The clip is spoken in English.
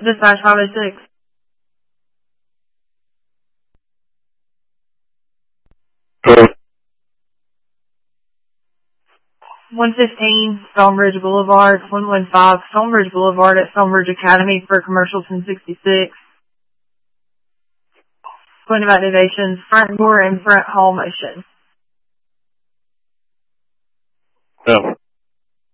Dispatch 506. 115 Stonebridge Boulevard, 115 Stonebridge Boulevard at Stonebridge Academy for commercial 1066. Point of activation, front door and front hall motion. No.